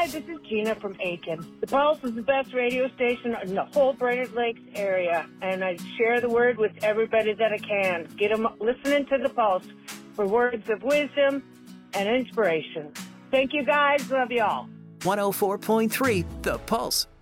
Hi, this is Gina from Aiken. The Pulse is the best radio station in the whole Brainerd Lakes area, and I share the word with everybody that I can. Get them listening to the Pulse for words of wisdom and inspiration. Thank you, guys. Love y'all. 104.3 The Pulse.